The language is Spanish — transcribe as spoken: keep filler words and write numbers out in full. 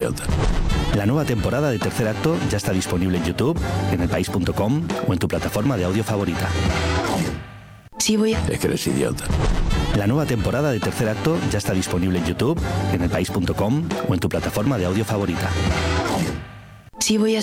idiota. La nueva temporada de Tercer Acto ya está disponible en YouTube, en elpaís punto com o en tu plataforma de audio favorita. Sí, voy a... Es que eres idiota. La nueva temporada de Tercer Acto ya está disponible en YouTube, en elpaís punto com o en tu plataforma de audio favorita. Sí, voy a...